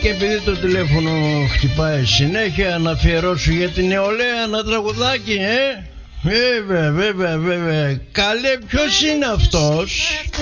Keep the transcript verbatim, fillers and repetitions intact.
και επειδή το τηλέφωνο χτυπάει συνέχεια, να αφιερώσω για την νεολαία ένα τραγουδάκι, ε? Βέβαια, βέβαια, βέβαια. Καλέ, ποιος είναι αυτός?